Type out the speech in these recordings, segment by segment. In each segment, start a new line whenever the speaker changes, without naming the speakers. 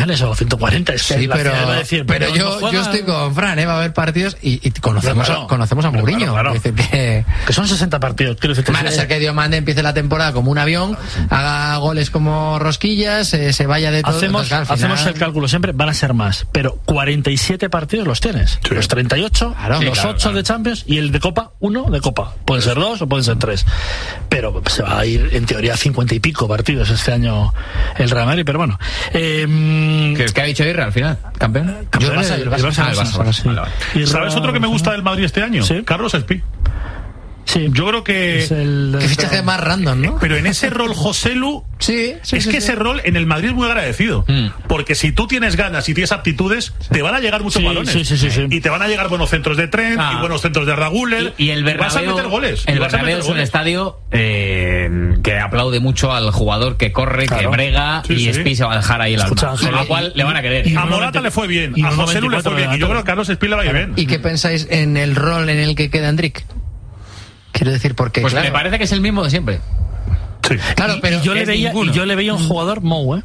finales o 140. Es que
Sí, pero
yo
estoy con Fran, va a haber partidos y conocemos a Mourinho.
Claro.
Es decir,
que son 60 partidos. Quiero decir,
a ser que Diomande empiece la temporada como un avión, haga goles como rosquillas, se vaya de todo.
Hacemos el cálculo siempre, van a ser más, pero 47 partidos los tienes. Sí. Los 38, los 8 de Champions y el de Copa, 1 de Copa. Pueden ser 2 o pueden ser 3. Pero se va a ir, en teoría, 50 y pico partidos este año el Real Madrid, pero bueno.
¿Qué ha dicho Irra al final? ¿Campeón?
El Barça.
¿Y sabes otro que me gusta del Madrid este año?
¿Sí?
Carlos Espí.
Sí.
Yo creo que...
Que fichaje más random, ¿no?
Pero en ese rol, Joselu... ese rol en el Madrid es muy agradecido. Porque si tú tienes ganas y tienes aptitudes, te van a llegar muchos balones. Y te van a llegar buenos centros de Trent y buenos centros de Arda Güler.
Y el Bernabéu,
vas a meter goles.
El Bernabéu es un estadio que aplaude mucho al jugador que corre, que brega, y Espí se va a dejar ahí el alma. Con lo cual le van a querer.
A Morata le fue bien, a Joselu le fue bien. Y yo creo que a Carlos Espí le va a ir bien.
¿Y qué pensáis en el rol en el que queda Endrick? Quiero decir, porque
pues me parece que es el mismo de siempre.
Sí.
Claro, pero
yo le veía un jugador Mou,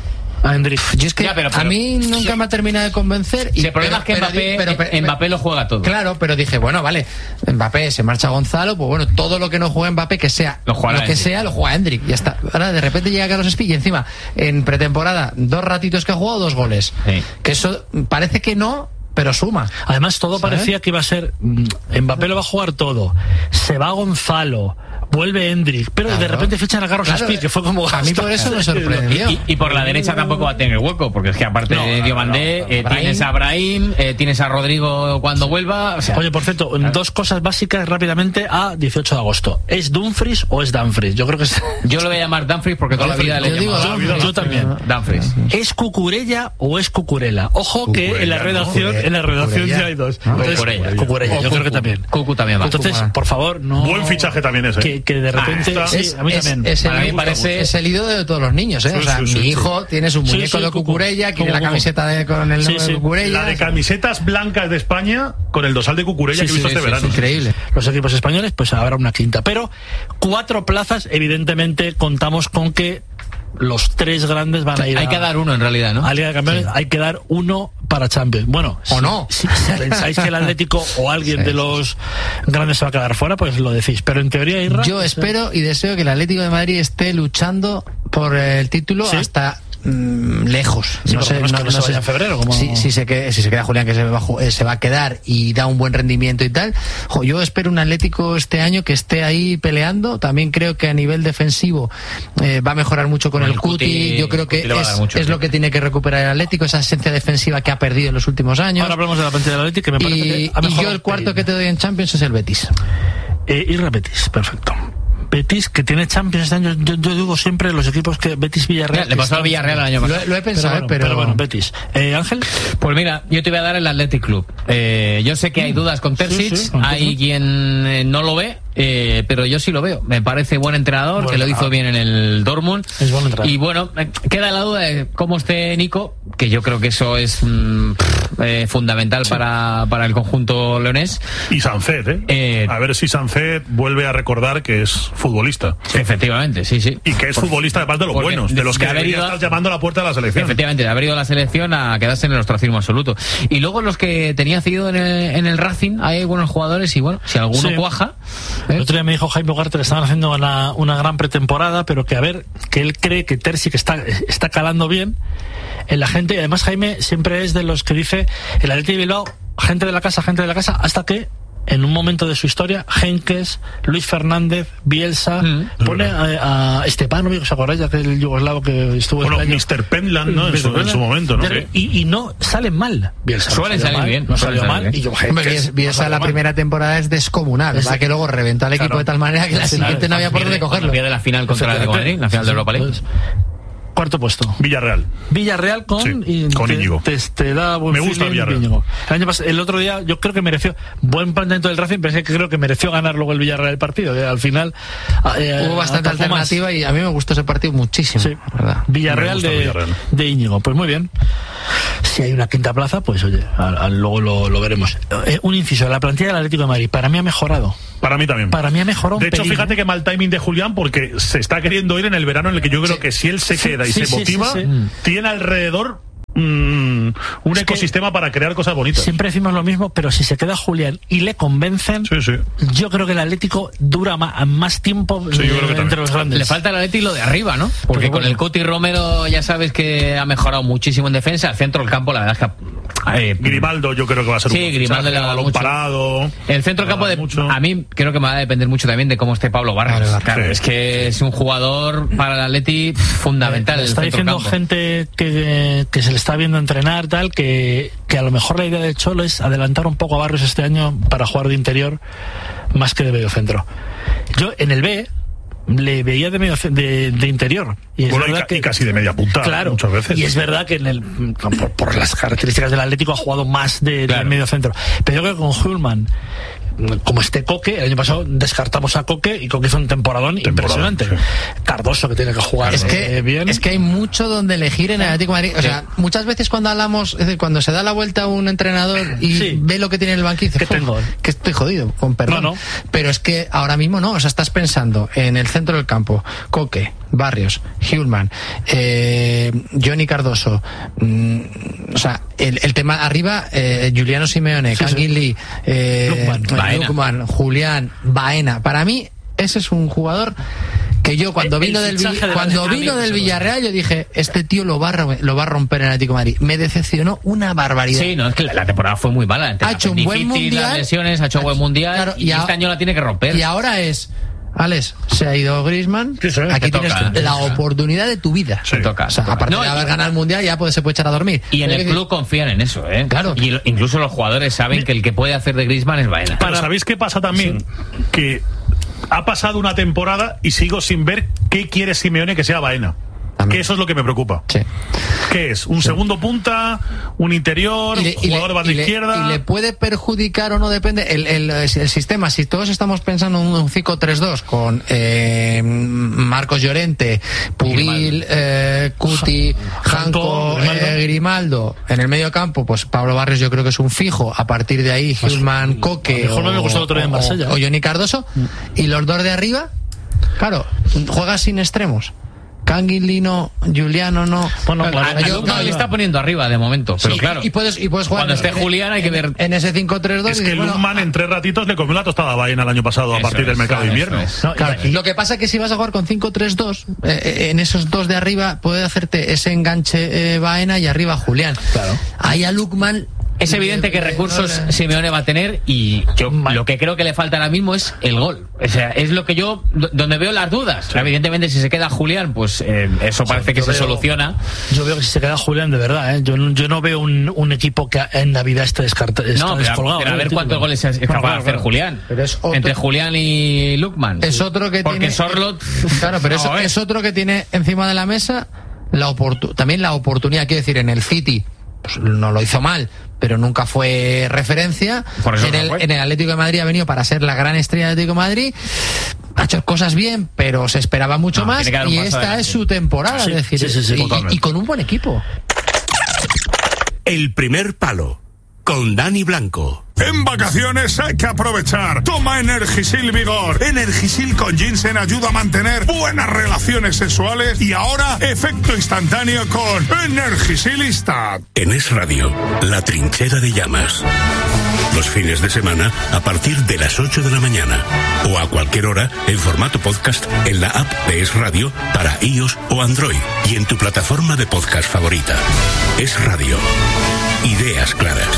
a Endrick.
Yo es que a mí nunca me ha terminado de convencer.
Y el problema es que Mbappé lo juega todo.
Claro, pero dije, bueno, vale, Mbappé se marcha Gonzalo, pues bueno, todo lo que no juegue Mbappé, que sea lo juega Endrick, ya está. Ahora de repente llega Carlos Espí y encima en pretemporada 2 ratitos que ha jugado, 2 goles. Sí. Que eso parece que no, pero suma.
Además todo parecía que iba a ser Mbappé lo va a jugar todo, se va Gonzalo, vuelve Endrick, pero de repente fichan a Carlos Espí, que fue como...
A mí por eso me sorprendió.
Y por la derecha tampoco va a tener hueco, porque es que aparte de Diomandé, tienes a Brahim, tienes a Rodrigo cuando vuelva... O sea,
oye, por cierto, 2 cosas básicas rápidamente a 18 de agosto. ¿Es Dumfries o es Dumfries? Yo creo que es...
Yo lo voy a llamar Dumfries porque toda la vida le he llamado.
Yo también.
Dumfries.
¿Es Cucurella o es Cucurella? Ojo que en la redacción ya hay 2. Cucurella, yo creo que también.
Cucu también va.
Entonces, por favor, no...
Buen fichaje también ese.
Que de repente... a mí también.
Es el ídolo de todos los niños, o sea, mi hijo tiene su muñeco de Cucurella, quiere la camiseta con el nombre de Cucurella.
La de camisetas blancas de España con el dosal de Cucurella que he visto este verano.
Increíble.
Los equipos españoles, pues habrá una quinta. Pero 4 plazas, evidentemente, contamos con que los 3 grandes van a ir
hay que dar uno en realidad, ¿no?
A Liga de Campeones hay que dar uno para Champions. Bueno,
o no.
Si pensáis que el Atlético o alguien de los grandes se va a quedar fuera, pues lo decís. Pero en teoría, Irra,
yo espero y deseo que el Atlético de Madrid esté luchando por el título hasta lejos.
No sé en febrero. Como...
Si se queda Julián, que se va a quedar y da un buen rendimiento y tal. Yo espero un Atlético este año que esté ahí peleando. También creo que a nivel defensivo va a mejorar mucho con el Cuti. Yo creo que es lo que tiene que recuperar el Atlético, esa esencia defensiva que ha perdido en los últimos años.
Ahora hablamos de la plantilla del Atlético, que me parece que ha mejorado.
Y yo el cuarto que te doy en Champions es el Betis.
Irra Betis, perfecto. Betis, que tiene Champions este año. Yo digo siempre los equipos que Betis-Villarreal.
Le pasó al Villarreal el año pasado.
Lo he pensado,
pero bueno, Betis. ¿Ángel?
Pues mira, yo te voy a dar el Athletic Club. Yo sé que hay dudas con Terzic, hay quien no lo ve, pero yo sí lo veo. Me parece buen entrenador, que lo hizo bien en el Dortmund.
Es buen entrenador.
Y bueno, queda la duda de cómo esté Nico, que yo creo que eso es fundamental para el conjunto leonés.
Y Sancet, a ver si Sancet vuelve a recordar que es futbolista.
Sí, efectivamente, sí.
Y que es futbolista además de los buenos, de los que debería estar llamando a la puerta de la selección.
Efectivamente, de haber ido a la selección a quedarse en el ostracismo absoluto. Y luego los que tenía cedido en el Racing, hay buenos jugadores y bueno, si alguno cuaja.
El otro día me dijo Jaime Ugarte que estaban haciendo una gran pretemporada, pero que a ver, que él cree que Terzic está calando bien en la gente. Y además Jaime siempre es de los que dice el Athletic de Bilbao, gente de la casa, hasta que en un momento de su historia, Henkes, Luis Fernández, Bielsa, pone a Stepanovic, ¿os acordáis de aquel yugoslavo que estuvo
en el año? Mr. Penland, ¿no? En su momento, ¿no?
Y no salen mal, Bielsa.
Suelen salir bien.
No salió mal. Y
Bielsa la primera temporada es descomunal, va que luego reventa el equipo de tal manera que la siguiente no había por dónde cogerlo.
Pierde la final contra el de Madrid, la final de Europa League.
Cuarto puesto.
Villarreal
con
Íñigo.
Te da buen
me gusta el Villarreal.
El otro día yo creo que mereció buen planteamiento del Racing, pero es que creo que mereció ganar luego el Villarreal el partido. Al final
hubo bastante alternativa y a mí me gustó ese partido muchísimo.
Sí. Villarreal de Íñigo. Pues muy bien. Si hay una quinta plaza, pues oye, luego lo veremos. Un inciso, la plantilla del Atlético de Madrid para mí ha mejorado.
Para mí también.
Para mí ha mejorado.
De hecho, fíjate que mal timing de Julián, porque se está queriendo ir en el verano en el que yo creo que si él se queda y se motiva, tiene alrededor un ecosistema para crear cosas bonitas.
Siempre decimos lo mismo, pero si se queda Julián y le convencen, yo creo que el Atlético dura más tiempo entre los grandes.
Le falta al Atlético lo de arriba, ¿no? Porque con el Cuti Romero ya sabes que ha mejorado muchísimo en defensa. Al centro del campo, la verdad es que
Grimaldo yo creo que va a ser un
Grimaldo le ha dado
balón parado.
El centro del campo a mí creo que me va a depender mucho también de cómo esté Pablo Barrios. Claro, es que es un jugador para el Atleti fundamental.
Está diciendo gente que se le está viendo entrenar tal que a lo mejor la idea del Cholo es adelantar un poco a Barrios este año para jugar de interior más que de medio centro. Yo en el B le veía de interior y
casi de media punta,
claro,
muchas veces.
Y es verdad que por las características del Atlético ha jugado más de medio centro, pero yo creo que con Hjulmand, como Coque, el año pasado descartamos a Coque y Coque hizo un temporadón impresionante. Cardoso, que tiene que jugar bien.
Es que hay mucho donde elegir en el Atlético de Madrid. O sea, muchas veces cuando hablamos, es decir, cuando se da la vuelta a un entrenador y ve lo que tiene en el banquillo, dice, que estoy jodido, con perdón. No. Pero es que ahora mismo no, o sea, estás pensando en el centro del campo, Coque, Barrios, Hjulmand, Johnny Cardoso, o sea, el tema arriba, Giuliano Simeone, Kangin Lee, Lukman, Julián, Baena. Para mí ese es un jugador que yo cuando vino del Villarreal yo dije, este tío lo va a romper en el Atlético de Madrid. Me decepcionó una barbaridad.
Sí, no, es que la temporada fue muy mala.
Ha hecho un buen mundial,
las lesiones, ha hecho buen mundial, claro, y este año la tiene que romper.
Y ahora Alex, se ha ido Griezmann, aquí tienes la oportunidad de tu vida.
Toca.
O sea, aparte de haber ganado el mundial, ya se puede echar a dormir.
Y en el club confían en eso, ¿eh?
Claro.
Y incluso los jugadores saben que el que puede hacer de Griezmann es Baena.
Pero ¿sabéis qué pasa también? Que ha pasado una temporada y sigo sin ver qué quiere Simeone que sea Baena. Que eso es lo que me preocupa.
Sí.
¿Qué es? ¿Un segundo punta? ¿Un interior? ¿Un jugador de banda izquierda?
¿Y le puede perjudicar o no? Depende. El sistema, si todos estamos pensando en un 5-3-2 con Marcos Llorente, Pubil, Cuti, Janko, Grimaldo, en el medio campo, pues Pablo Barrios yo creo que es un fijo. A partir de ahí, Hjulmand, Coque
o
Johnny Cardoso. Y los dos de arriba, claro, juegas sin extremos. Kangin Lee no, Giuliano no.
Bueno, claro, le está poniendo arriba de momento, pero claro.
Y puedes jugar.
Cuando esté Julián hay que ver.
En ese 5-3-2.
Es que Lukman en 3 ratitos le comió la tostada a Baena el año pasado a partir del mercado de invierno.
Claro, lo que pasa es que si vas a jugar con 5-3-2, en esos dos de arriba puede hacerte ese enganche Baena y arriba Julián.
Claro.
Ahí a Lukman.
Es evidente que recursos Simeone va a tener y yo lo que creo que le falta ahora mismo es el gol. O sea, es lo que yo donde veo las dudas. Sí. Evidentemente si se queda Julián, pues eso parece que se soluciona.
Yo veo que si se queda Julián de verdad, yo no veo un equipo que en Navidad esté descolgado.
Pero a ver cuántos goles es capaz de hacer Julián.
Pero es otro,
entre Julián y Lukman.
Es otro que
porque
tiene.
Sorlot.
Claro, pero es otro que tiene encima de la mesa también la oportunidad, quiero decir, en el City. Pues no lo hizo mal, pero nunca fue referencia. En el Atlético de Madrid ha venido para ser la gran estrella del Atlético de Madrid. Ha hecho cosas bien, pero se esperaba mucho más. Y esta es su temporada,
sí,
es decir,
sí,
y con un buen equipo.
El primer palo con Dani Blanco.
En vacaciones hay que aprovechar. Toma Energisil Vigor. Energisil con ginseng ayuda a mantener buenas relaciones sexuales y ahora efecto instantáneo con Energisil Instant.
En Es Radio, la trinchera de llamas. Los fines de semana a partir de las 8 de la mañana o a cualquier hora en formato podcast en la app de Es Radio para iOS o Android y en tu plataforma de podcast favorita. Es Radio. Ideas claras.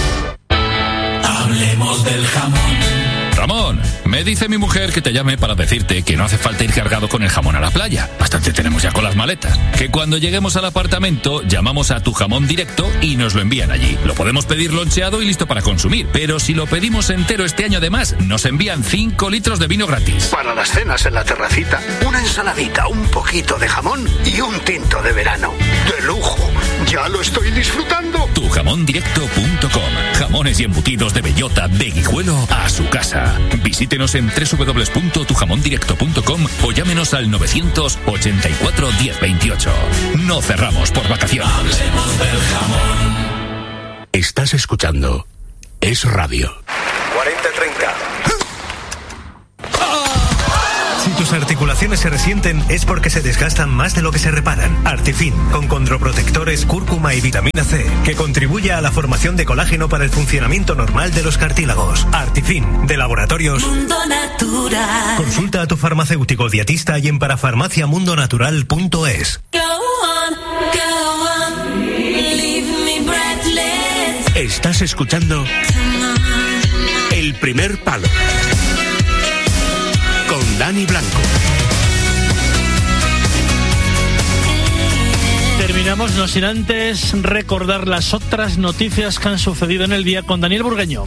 Hablemos del jamón. Ramón, me dice mi mujer que te llame para decirte que no hace falta ir cargado con el jamón a la playa. Bastante tenemos ya con las maletas. Que cuando lleguemos al apartamento llamamos a Tu Jamón Directo y nos lo envían allí. Lo podemos pedir loncheado y listo para consumir. Pero si lo pedimos entero este año además, nos envían 5 litros de vino gratis.
Para las cenas en la terracita, una ensaladita, un poquito de jamón y un tinto de verano. ¡De lujo! ¡Ya lo estoy disfrutando!
Tujamondirecto.com. Jamones y embutidos de bellota, de Guijuelo a su casa. Visítenos en www.tujamondirecto.com o llámenos al 984 1028. No cerramos por vacaciones.
Hablemos del jamón. Estás escuchando Es Radio.
40-30.
Si tus articulaciones se resienten es porque se desgastan más de lo que se reparan. Artifin, con condroprotectores, cúrcuma y vitamina C, que contribuye a la formación de colágeno para el funcionamiento normal de los cartílagos. Artifin, de Laboratorios
Mundo Natural.
Consulta a tu farmacéutico dietista y en parafarmaciamundonatural.es.
Estás escuchando El Primer Palo con Dani Blanco.
Terminamos, no sin antes recordar las otras noticias que han sucedido en el día con Daniel Burgueño.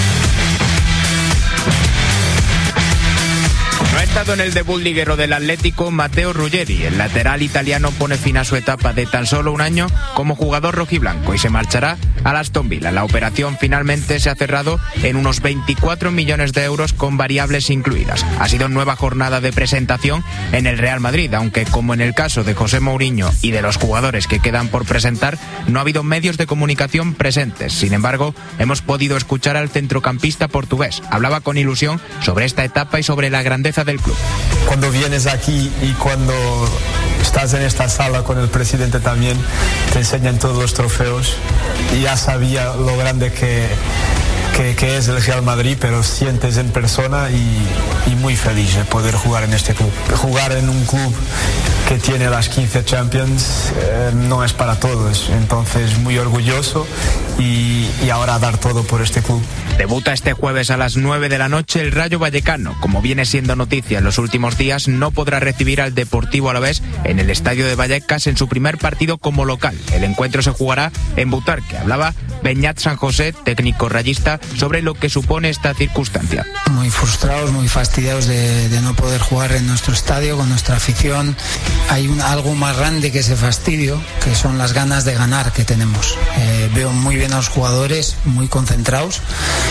No ha estado en el debut liguero del Atlético Matteo Ruggeri. El lateral italiano pone fin a su etapa de tan solo un año como jugador rojiblanco y se marchará al Aston Villa. La operación finalmente se ha cerrado en unos 24 millones de euros con variables incluidas. Ha sido nueva jornada de presentación en el Real Madrid, aunque como en el caso de José Mourinho y de los jugadores que quedan por presentar, no ha habido medios de comunicación presentes. Sin embargo, hemos podido escuchar al centrocampista portugués. Hablaba con ilusión sobre esta etapa y sobre la grandeza del club.
Cuando vienes aquí y cuando estás en esta sala con el presidente también, te enseñan todos los trofeos y ya sabía lo grande que es el Real Madrid, pero sientes en persona y muy feliz de poder jugar en este club. Jugar en un club que tiene las 15 Champions no es para todos, entonces muy orgulloso y ahora dar todo por este club.
Debuta este jueves a las 9 de la noche el Rayo Vallecano. Como viene siendo noticia en los últimos días, no podrá recibir al Deportivo Alavés en el estadio de Vallecas en su primer partido como local. El encuentro se jugará en Butarque. Hablaba Beñat San José, técnico rayista, sobre lo que supone esta circunstancia.
Muy frustrados, muy fastidiados de no poder jugar en nuestro estadio con nuestra afición. Hay algo más grande que ese fastidio, que son las ganas de ganar que tenemos. Veo muy bien a los jugadores, muy concentrados,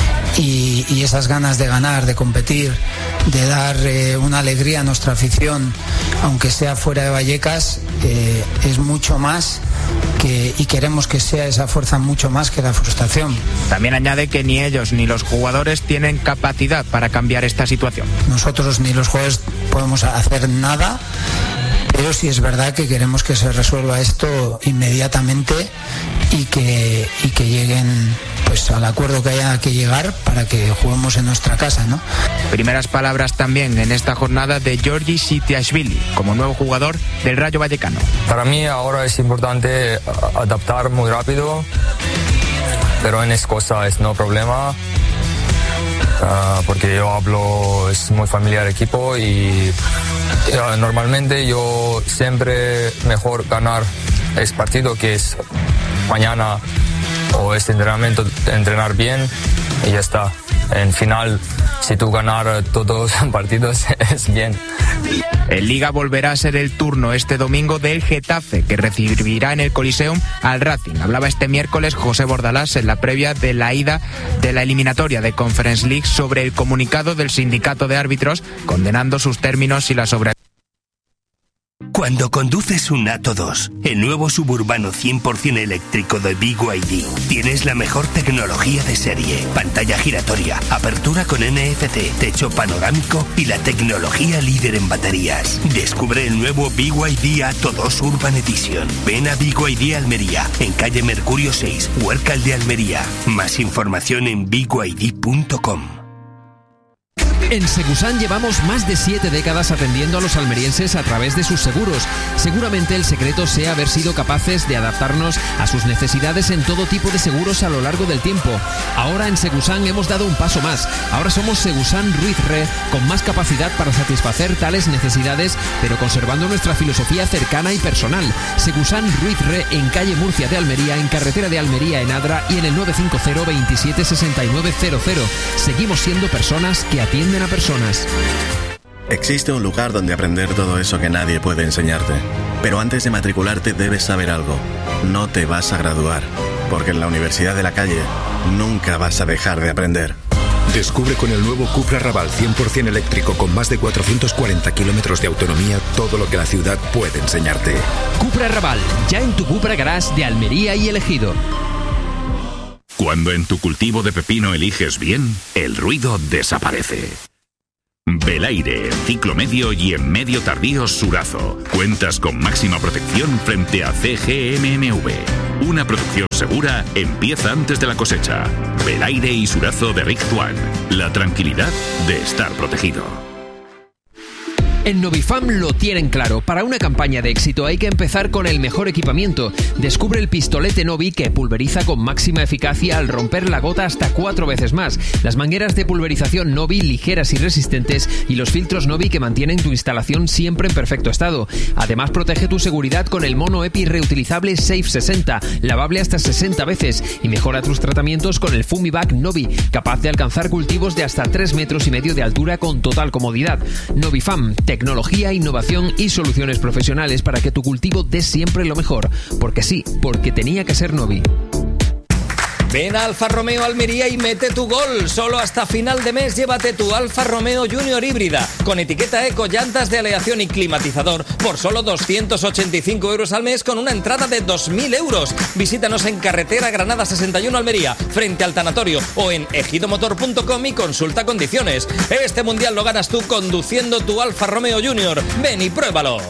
y esas ganas de ganar, de competir, de dar una alegría a nuestra afición, aunque sea fuera de Vallecas, es mucho más y queremos que sea esa fuerza mucho más que la frustración.
También añade que ni ellos ni los jugadores tienen capacidad para cambiar esta situación.
Nosotros ni los jugadores podemos hacer nada, pero sí es verdad que queremos que se resuelva esto inmediatamente y que lleguen pues al acuerdo que haya que llegar para que juguemos en nuestra casa, ¿no?
Primeras palabras también en esta jornada de Giorgi Sitiashvili como nuevo jugador del Rayo Vallecano.
Para mí ahora es importante adaptar muy rápido, pero en Escocia es no problema. Porque yo hablo, es muy familiar el equipo y normalmente yo siempre mejor ganar este partido que es mañana o este entrenamiento, entrenar bien y ya está. En final, si tú ganar todos los partidos es bien.
En Liga volverá a ser el turno este domingo del Getafe, que recibirá en el Coliseum al Racing. Hablaba este miércoles José Bordalás en la previa de la ida de la eliminatoria de Conference League sobre el comunicado del sindicato de árbitros condenando sus términos y la sobre...
Cuando conduces un Atto 2, el nuevo suburbano 100% eléctrico de BYD, tienes la mejor tecnología de serie, pantalla giratoria, apertura con NFC, techo panorámico y la tecnología líder en baterías. Descubre el nuevo BYD Atto 2 Urban Edition. Ven a BYD Almería, en calle Mercurio 6, Huércal de Almería. Más información en byd.com.
En Segusan llevamos más de 7 décadas atendiendo a los almerienses a través de sus seguros. Seguramente el secreto sea haber sido capaces de adaptarnos a sus necesidades en todo tipo de seguros a lo largo del tiempo. Ahora en Segusan hemos dado un paso más. Ahora somos Segusan Ruiz Re, con más capacidad para satisfacer tales necesidades, pero conservando nuestra filosofía cercana y personal. Segusan Ruiz Re, en calle Murcia de Almería, en carretera de Almería en Adra y en el 950 27 6900. Seguimos siendo personas que atienden a personas.
Existe un lugar donde aprender todo eso que nadie puede enseñarte. Pero antes de matricularte debes saber algo. No te vas a graduar, porque en la Universidad de la Calle nunca vas a dejar de aprender.
Descubre con el nuevo Cupra Raval 100% eléctrico con más de 440 kilómetros de autonomía todo lo que la ciudad puede enseñarte.
Cupra Raval, ya en tu Cupra Garage de Almería y El Ejido.
Cuando en tu cultivo de pepino eliges bien, el ruido desaparece.
Belaire, ciclo medio y en medio tardío Surazo. Cuentas con máxima protección frente a CGMMV. Una producción segura empieza antes de la cosecha. Belaire y Surazo de Rick Swan. La tranquilidad de estar protegido.
En Novifam lo tienen claro. Para una campaña de éxito hay que empezar con el mejor equipamiento. Descubre el pistolete Novi que pulveriza con máxima eficacia al romper la gota hasta 4 veces más. Las mangueras de pulverización Novi ligeras y resistentes y los filtros Novi que mantienen tu instalación siempre en perfecto estado. Además protege tu seguridad con el mono EPI reutilizable Safe 60, lavable hasta 60 veces y mejora tus tratamientos con el Fumivac Novi, capaz de alcanzar cultivos de hasta 3,5 metros de altura con total comodidad. Novifam, tecnología, innovación y soluciones profesionales para que tu cultivo dé siempre lo mejor. Porque sí, porque tenía que ser Novi.
Ven a Alfa Romeo Almería y mete tu gol. Solo hasta final de mes llévate tu Alfa Romeo Junior híbrida con etiqueta eco, llantas de aleación y climatizador por solo 285 euros al mes con una entrada de 2.000 euros. Visítanos en carretera Granada 61 Almería, frente al tanatorio, o en ejidomotor.com y consulta condiciones. Este mundial lo ganas tú conduciendo tu Alfa Romeo Junior. Ven y pruébalo.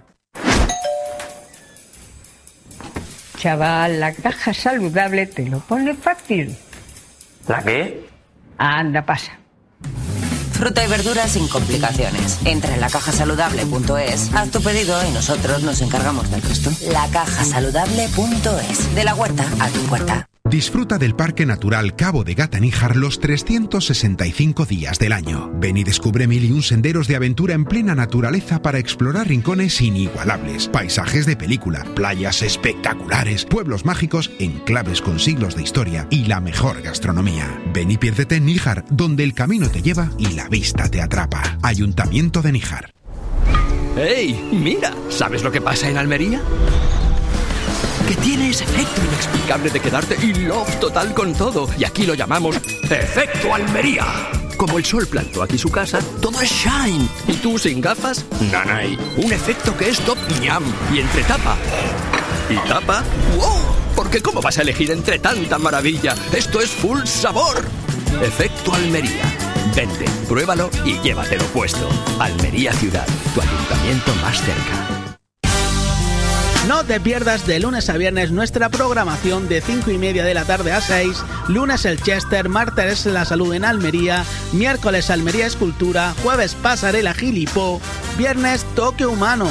Chaval, la caja saludable te lo pone fácil.
¿La qué?
Anda, pasa.
Fruta y verduras sin complicaciones. Entra en lacajasaludable.es, haz tu pedido y nosotros nos encargamos del resto. Lacajasaludable.es. De la huerta a tu puerta.
Disfruta del Parque Natural Cabo de Gata-Níjar los 365 días del año. Ven y descubre 1001 senderos de aventura en plena naturaleza para explorar rincones inigualables, paisajes de película, playas espectaculares, pueblos mágicos, enclaves con siglos de historia y la mejor gastronomía. Ven y piérdete en Níjar, donde el camino te lleva y la vista te atrapa. Ayuntamiento de Níjar.
¡Ey! Mira, ¿sabes lo que pasa en Almería? Que tiene ese efecto inexplicable de quedarte in love total con todo. Y aquí lo llamamos Efecto Almería. Como el sol plantó aquí su casa, todo es shine. ¿Y tú sin gafas? Nanay. Un efecto que es top ñam. Y entre tapa y tapa, ¡wow! Porque ¿cómo vas a elegir entre tanta maravilla? Esto es full sabor. Efecto Almería. Vente, pruébalo y llévatelo puesto. Almería Ciudad, tu ayuntamiento más cerca.
No te pierdas de lunes a viernes nuestra programación de 5:30 de la tarde a 6, lunes el Chester, martes la salud en Almería, miércoles Almería Escultura, jueves Pasarela Gilipó, viernes Toque Humano.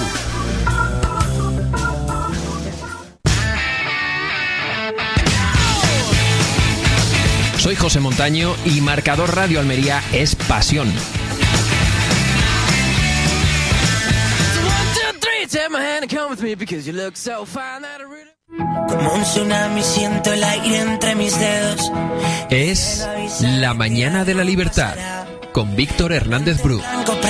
Soy José Montaño y Marcador Radio Almería es pasión.
Como un tsunami siento el aire entre mis dedos.
Es La Mañana de la Libertad con Víctor Hernández Bru.